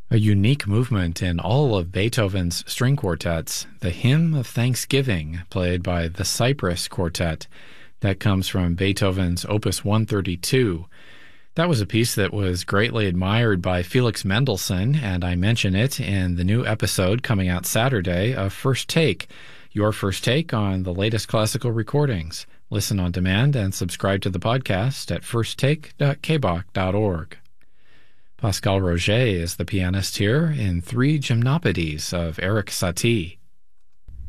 A unique movement in all of Beethoven's string quartets, the Hymn of Thanksgiving, played by the Cyprus Quartet, that comes from Beethoven's Opus 132. That was a piece that was greatly admired by Felix Mendelssohn, and I mention it in the new episode coming out Saturday of First Take, your first take on the latest classical recordings. Listen on demand and subscribe to the podcast at firsttake.kbach.org. Pascal Roget is the pianist here in 3 Gymnopédies of Erik Satie.